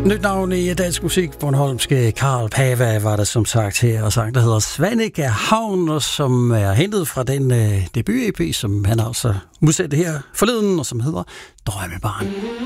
Nyt navn i dansk musik, bornholmske Carl Pava var der som sagt her, og sang der hedder Svanike Havn, og som er hentet fra den debut-EP, som han altså udsendte her forleden, og som hedder Drømmebarn.